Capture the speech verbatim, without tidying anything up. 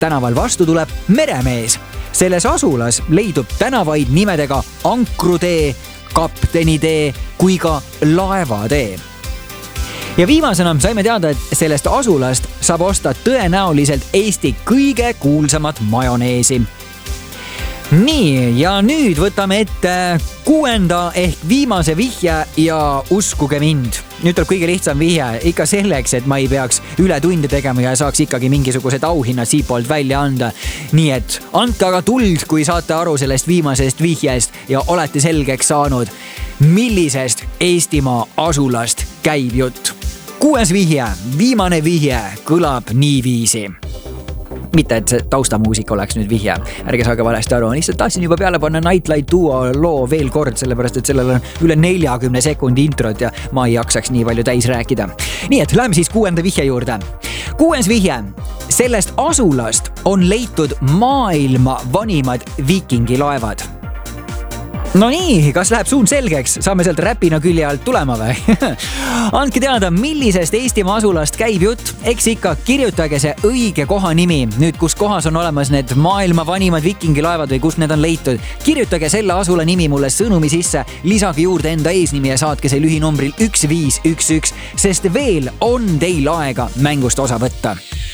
tänaval vastu tuleb meremees. Selles asulas leidub tänavaid nimedega Ankrutee, Kaptenitee kui ka Laevatee. Ja viimasena saime teada, et sellest asulast saab osta tõenäoliselt Eesti kõige kuulsamat majoneesi. Nii, ja nüüd võtame ette kuuenda ehk viimase vihje ja uskuge mind. Nüüd tuleb kõige lihtsam vihje ikka selleks, et ma ei peaks üle tunde tegema ja saaks ikkagi mingisugused auhinnad siit poolt välja anda. Nii et andke aga tuld, kui saate aru sellest viimasest vihjest ja olete selgeks saanud, millisest Eestimaa asulast käib jutt. Kuues vihje, viimane vihje kõlab niiviisi. Mitte, et see taustamuusik oleks nüüd vihje. Ärge saage valesti aru. Lihtsalt tahtsin juba peale panna Nightlight Duo loo veel kord, sellepärast, et sellel on üle neljakümne sekundi introt ja ma ei jaksaks nii palju täis rääkida. Nii et läheme siis kuuenda vihje juurde. Kuues vihje. Sellest asulast on leitud maailma vanimad viikingilaevad. No nii, kas läheb suund selgeks? Saame sealt räpina külje alt tulema või? Andke teada, millisest Eestimaa asulast käib jutt. Eks ikka kirjutage see õige koha nimi. Nüüd, kus kohas on olemas need maailma vanimad viikingilaevad või kus need on leitud. Kirjutage selle asula nimi mulle sõnumi sisse. Lisage juurde enda eesnimi ja saatke see lühinumbril üks viis üks üks, sest veel on teil aega mängust osa võtta.